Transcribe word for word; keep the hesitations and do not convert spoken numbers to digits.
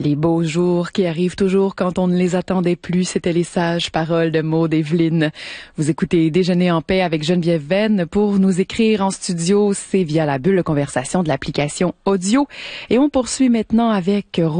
Les beaux jours qui arrivent toujours quand on ne les attendait plus, c'était les sages paroles de Maude Evelyne. Vous écoutez Déjeuner en paix avec Geneviève Venn. Pour nous écrire en studio, c'est via la bulle de conversation de l'application audio. Et on poursuit maintenant avec